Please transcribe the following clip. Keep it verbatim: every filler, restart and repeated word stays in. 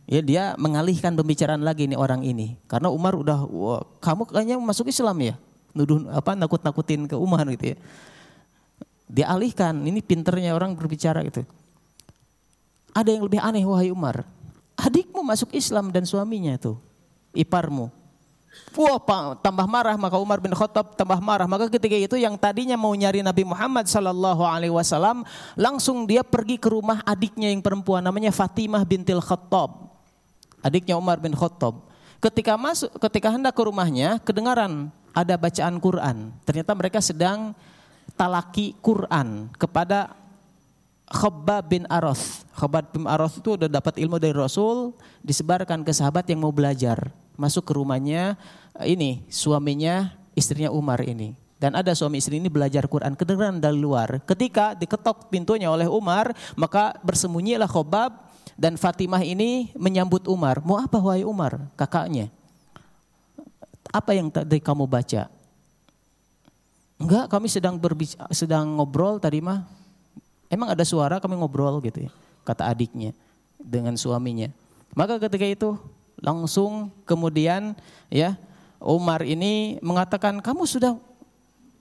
Ya, dia mengalihkan pembicaraan lagi nih orang ini. Karena Umar udah, wah, kamu kayaknya masuk Islam ya? Nuduh apa nakut-nakutin ke Umar gitu ya. Dia alihkan, ini pinternya orang berbicara gitu. Ada yang lebih aneh wahai Umar. Adikmu masuk Islam dan suaminya itu, iparmu. Wah, tambah marah, maka Umar bin Khattab tambah marah. Maka ketika itu yang tadinya mau nyari Nabi Muhammad sallallahu alaihi wasallam, langsung dia pergi ke rumah adiknya yang perempuan namanya Fatimah bintil Khattab. Adiknya Umar bin Khattab. Ketika masuk, ketika hendak ke rumahnya, kedengaran ada bacaan Quran. Ternyata mereka sedang talaki Quran kepada Khabbab bin Arath. Khabbab bin Arath itu udah dapat ilmu dari Rasul, disebarkan ke sahabat yang mau belajar. Masuk ke rumahnya ini suaminya, istrinya Umar ini. Dan ada suami istri ini belajar Quran, kedengaran dari luar. Ketika diketok pintunya oleh Umar, maka bersembunyilah Khabbab dan Fatimah ini menyambut Umar. Mau apa wahai Umar? Kakaknya. Apa yang tadi kamu baca? Enggak, kami sedang berbicara, sedang ngobrol tadi mah. Emang ada suara kami ngobrol gitu ya, kata adiknya dengan suaminya. Maka ketika itu langsung kemudian ya Umar ini mengatakan, kamu sudah